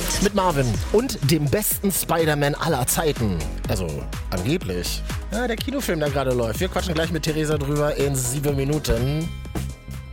Mit Marvin und dem besten Spider-Man aller Zeiten. Also, angeblich. Ja, der Kinofilm, der gerade läuft. Wir quatschen gleich mit Theresa drüber in 7 Minuten.